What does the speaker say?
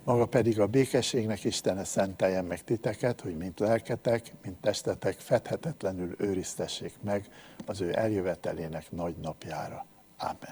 Maga pedig a békességnek Istene szenteljen meg titeket, hogy mint lelketek, mint testetek fedhetetlenül őriztessék meg az ő eljövetelének nagy napjára. Ámen.